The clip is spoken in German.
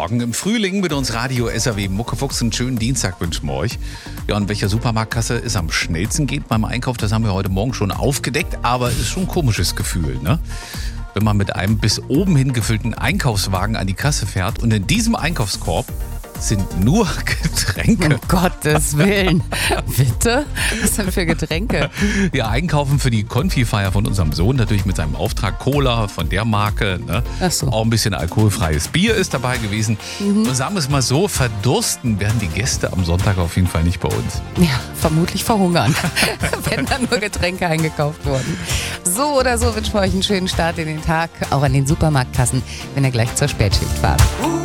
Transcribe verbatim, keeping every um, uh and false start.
Morgen im Frühling mit uns Radio S R W Muckefuchs. Einen schönen Dienstag wünschen wir euch. Ja, und welcher Supermarktkasse es am schnellsten geht beim Einkauf, das haben wir heute Morgen schon aufgedeckt. Aber es ist schon ein komisches Gefühl, ne? Wenn man mit einem bis oben hin gefüllten Einkaufswagen an die Kasse fährt und in diesem Einkaufskorb sind nur Getränke. Um Gottes Willen. Bitte? Was denn für Getränke? Ja, einkaufen für die Konfifeier von unserem Sohn, natürlich mit seinem Auftrag Cola von der Marke. Ne? Ach so. Auch ein bisschen alkoholfreies Bier ist dabei gewesen. Mhm. Und sagen wir es mal so, verdursten werden die Gäste am Sonntag auf jeden Fall nicht bei uns. Ja, vermutlich verhungern, wenn da nur Getränke eingekauft wurden. So oder so wünschen wir euch einen schönen Start in den Tag, auch an den Supermarktkassen, wenn ihr gleich zur Spätschicht fahrt.